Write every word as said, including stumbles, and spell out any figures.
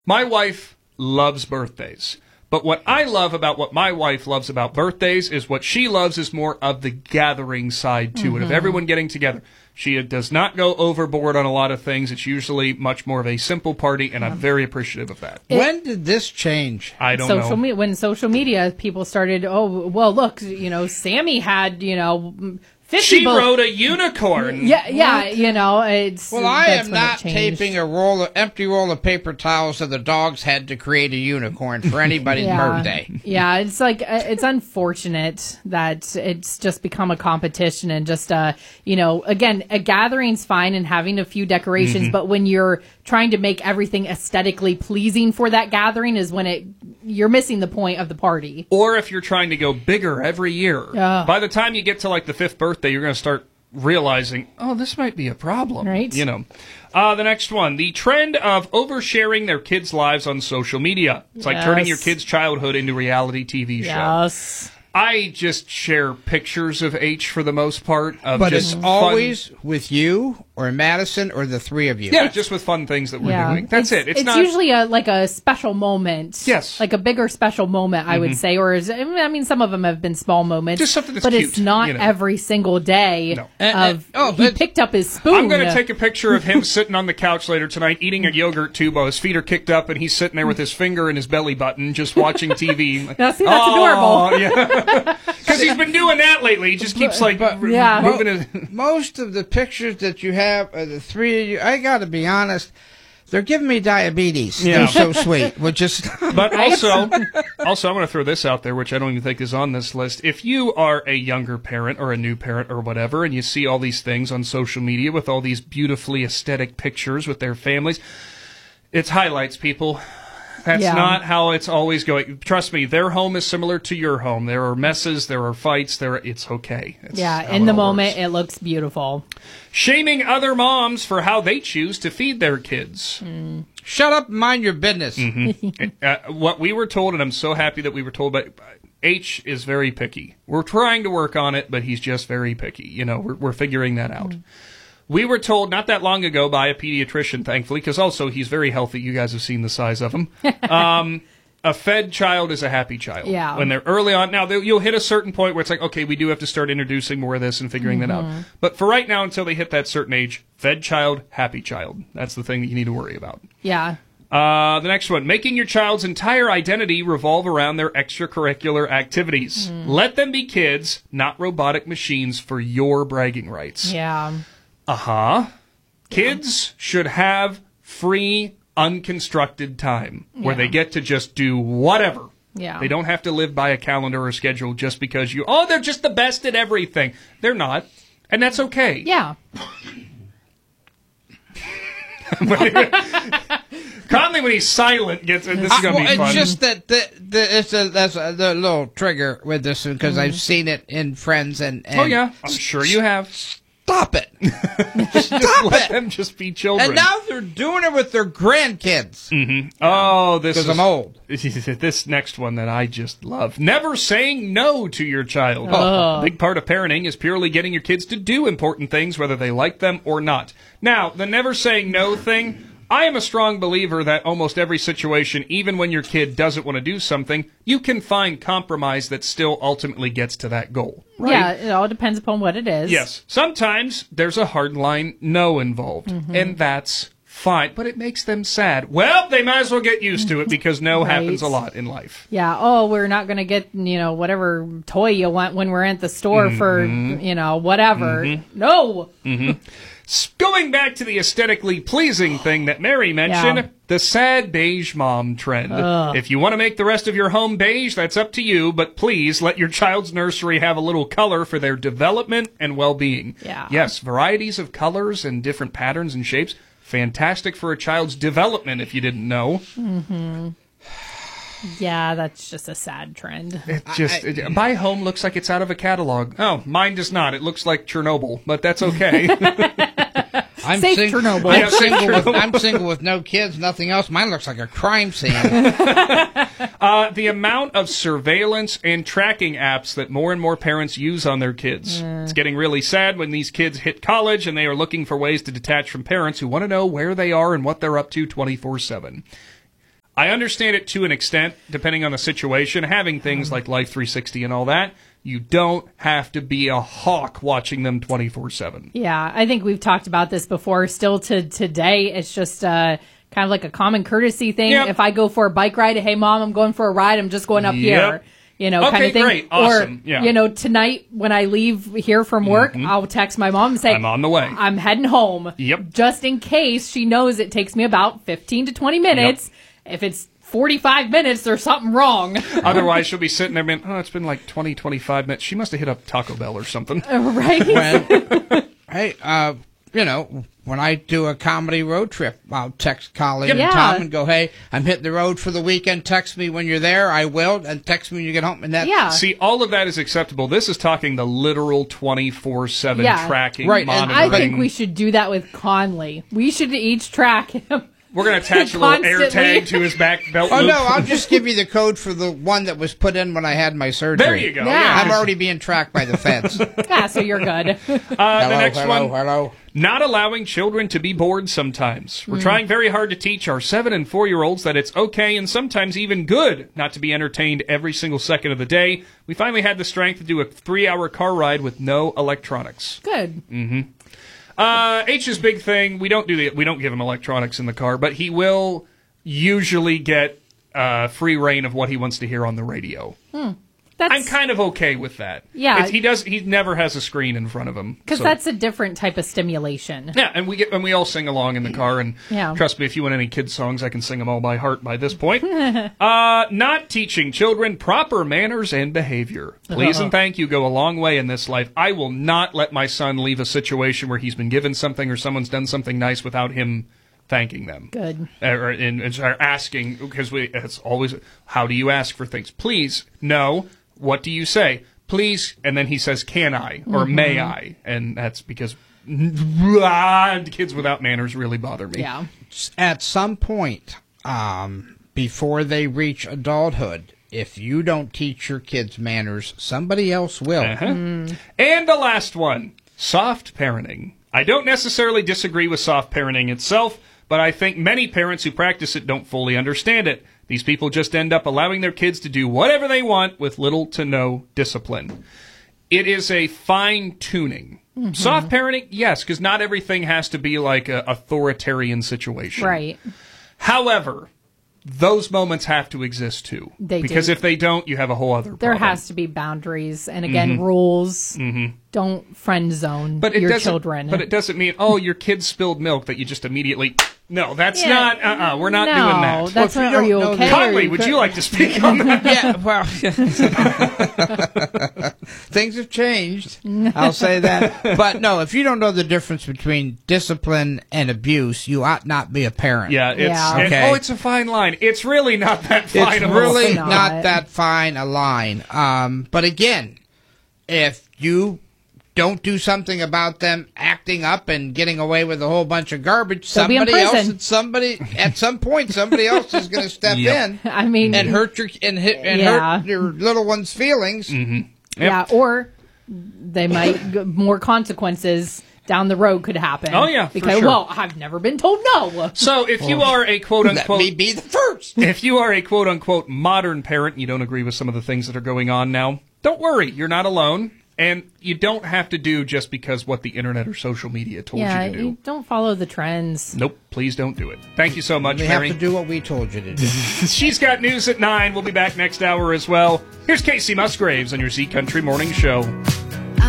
My wife loves birthdays. But what I love about what my wife loves about birthdays is what she loves is more of the gathering side to Mm-hmm. it, of everyone getting together. She does not go overboard on a lot of things. It's usually much more of a simple party, and I'm very appreciative of that. It- When did this change? I don't social know. Me- when social media people started, oh, well, look, you know, Sammy had, you know, fifty She bo- rode a unicorn. Yeah, yeah, you know, it's. Well, I that's am when it not changed. taping a roll of empty roll of paper towels to the dog's head to create a unicorn for anybody's Yeah. birthday. Yeah, it's like uh, it's unfortunate that it's just become a competition and just uh you know, again, a gathering's fine and having a few decorations, Mm-hmm. but when you're trying to make everything aesthetically pleasing for that gathering is when it you're missing the point of the party. Or if you're trying to go bigger every year, Yeah. by the time you get to like the fifth birthday, you're going to start realizing, oh, this might be a problem. Right. You know. Uh, the next one, the trend of oversharing their kids' lives on social media. It's like turning your Yes. kid's childhood into a reality T V show. Yes. I just share pictures of H for the most part. Of But just it's fun- always with you or Madison or the three of you. Yeah, just with fun things that we're Yeah, doing. That's it's, it. It's, It's not. usually a like a special moment. Yes. like a bigger special moment, I would say. Or is, I mean, some of them have been small moments, Just something that's but cute, it's not you know. every single day. No. And- and- Of oh, he but- picked up his spoon. I'm going to take a picture of him sitting on the couch later tonight eating a yogurt tube while his feet are kicked up and he's sitting there with his finger in his belly button just watching T V. Now, see, that's Oh, adorable. yeah. Because he's been doing that lately. He just keeps like But- r- Yeah. moving his... Most of the pictures that you have, uh, the three of you, I got to be honest, they're giving me diabetes. Yeah. They're so sweet. Which is But also, also, I'm going to throw this out there, which I don't even think is on this list. If you are a younger parent or a new parent or whatever, and you see all these things on social media with all these beautifully aesthetic pictures with their families, it's highlights, people. That's Yeah. not how it's always going. Trust me, their home is similar to your home. There are messes, there are fights, there. Are, it's okay. It's Yeah, how in it the all moment, works. it looks beautiful. Shaming other moms for how they choose to feed their kids. shut up and mind your business. uh, what we were told, and I'm so happy that we were told, but H is very picky. We're trying to work on it, but he's just very picky. You know, we're, we're figuring that out. We were told not that long ago by a pediatrician, thankfully, because also he's very healthy. You guys have seen the size of him. Um, a fed child is a happy child. Yeah. When they're early on. Now, they- you'll hit a certain point where it's like, okay, we do have to start introducing more of this and figuring that out. But for right now, until they hit that certain age, fed child, happy child. That's the thing that you need to worry about. Yeah. Uh, the next one, making your child's entire identity revolve around their extracurricular activities. Let them be kids, not robotic machines for your bragging rights. Yeah. Uh-huh. Kids should have free, unconstructed time where Yeah. they get to just do whatever. Yeah. They don't have to live by a calendar or schedule just because you, oh, they're just the best at everything. They're not. And that's okay. Yeah. Conley, when he's silent, gets, and this is I- going to well, be it's fun. just that the, the, it's a, that's a, the little trigger with this one because I've seen it in friends and, and oh, yeah. I'm sure you have. stop it. Just Stop let it. them just be children. And now they're doing it with their grandkids oh, this because is I'm old. this next one that I just love. Never saying no to your child. Oh. A big part of parenting is purely getting your kids to do important things, whether they like them or not. Now, the never saying no thing, I am a strong believer that almost every situation, even when your kid doesn't want to do something, you can find compromise that still ultimately gets to that goal. Right? Yeah, it all depends upon what it is. Yes. Sometimes there's a hard line no involved, Mm-hmm. and that's fine, but it makes them sad. Well, they might as well get used to it because no Right. happens a lot in life. Yeah. Oh, we're not going to get, you know, whatever toy you want when we're at the store for, Mm-hmm. you know, whatever. No. S- Going back to the aesthetically pleasing thing that Mary mentioned, Yeah. the sad beige mom trend. If you want to make the rest of your home beige, that's up to you, but please let your child's nursery have a little color for their development and well-being. Yeah. Yes, varieties of colors and different patterns and shapes. Fantastic for a child's development, if you didn't know. Yeah, that's just a sad trend. It just it, my home looks like it's out of a catalog. Oh, mine does not. It looks like Chernobyl, but that's okay. I'm Safe sing- Chernobyl. I'm Yeah, safe single with Chernobyl. I'm single with no kids, nothing else. Mine looks like a crime scene. uh, the amount of surveillance and tracking apps that more and more parents use on their kids. It's getting really sad when these kids hit college and they are looking for ways to detach from parents who want to know where they are and what they're up to twenty-four seven. I understand it to an extent, depending on the situation. Having things like Life three sixty and all that, you don't have to be a hawk watching them twenty-four seven. Yeah, I think we've talked about this before. Still to today, it's just uh, kind of like a common courtesy thing. Yep. If I go for a bike ride, hey, Mom, I'm going for a ride. I'm just going up Yep. here. You know, Okay, kind of thing. great. Awesome. Or, Yeah. you know, tonight when I leave here from work, I'll text my mom and say, I'm on the way. I'm heading home. Yep. Just in case she knows it takes me about fifteen to twenty minutes. If it's forty-five minutes, there's something wrong. Otherwise, she'll be sitting there being, oh, it's been like twenty, twenty-five minutes. She must have hit up Taco Bell or something. Right? When, hey, uh, you know, when I do a comedy road trip, I'll text Colleen and Yeah. Tom and go, hey, I'm hitting the road for the weekend. Text me when you're there. I will. And text me when you get home. And that, Yeah. See, all of that is acceptable. This is talking the literal twenty-four seven Yeah. tracking, Right, and monitoring. I think we should do that with Conley. We should each track him. We're going to attach a little air Constantly. tag to his back belt Oh, loop. no, I'll just give you the code for the one that was put in when I had my surgery. There you go. Yeah. Yeah. I'm already being tracked by the feds. hello, Yeah, so you're good. Uh, the next hello, one, hello. not allowing children to be bored sometimes. We're trying very hard to teach our seven and four year olds that it's okay and sometimes even good not to be entertained every single second of the day. We finally had the strength to do a three hour car ride with no electronics. Good. Uh, H's big thing, we don't do the, we don't give him electronics in the car, but he will usually get uh, free reign of what he wants to hear on the radio. That's I'm kind of okay with that. Yeah. It's- he does. He never has a screen in front of him because so- that's a different type of stimulation. Yeah, and we get and we all sing along in the car. And Yeah. trust me, if you want any kids songs, I can sing them all by heart by this point. uh, not teaching children proper manners and behavior. Please and thank you go a long way in this life. I will not let my son leave a situation where he's been given something or someone's done something nice without him thanking them. Good. Or, and, and start asking, because we it's always, how do you ask for things? Please, no. What do you say? Please, and then he says, can I? Or may I? And that's because ah, kids without manners really bother me. Yeah. At some point, um, before they reach adulthood, if you don't teach your kids manners, somebody else will. Uh-huh. And the last one, soft parenting. I don't necessarily disagree with soft parenting itself, but I think many parents who practice it don't fully understand it. These people just end up allowing their kids to do whatever they want with little to no discipline. It is a fine-tuning. Mm-hmm. Soft parenting, yes, because not everything has to be like an authoritarian situation. Right. However, those moments have to exist too. They because do. if they don't, you have a whole other There problem. has to be boundaries, and again, rules. Mm-hmm. Don't friend zone But it your doesn't, children. But it doesn't mean, oh, your kid spilled milk that you just immediately. No, that's Yeah. not. Uh, uh we're not no, doing that. That's Well, if not, you are you don't know okay? that- Are Conley, would could- you like to speak on that? Yeah, well, things have changed. I'll say that. But no, if you don't know the difference between discipline and abuse, you ought not be a parent. Yeah, it's Yeah. it- Okay. oh, it's a fine line. It's really not that fine. It's of a really line. not. not that fine a line. Um, but again, if you don't do something about them acting up and getting away with a whole bunch of garbage, They'll be in somebody else, prison. at somebody at some point, somebody else is going to step Yep. in I mean, and hurt your and, hit, and Yeah. hurt your little one's feelings. Mm-hmm. yeah, or they might g- more consequences down the road could happen. Oh, yeah, for because sure. well, I've never been told no. So if you are a quote Let unquote me be the first. if you are a quote unquote modern parent and you don't agree with some of the things that are going on now, don't worry, you're not alone. And you don't have to do just because what the internet or social media told Yeah, you to do. you don't follow the trends. Nope, please don't do it. Thank you so much, We have Mary. to do what we told you to do. She's got news at nine. We'll be back next hour as well. Here's Casey Musgraves on your Z Country Morning Show.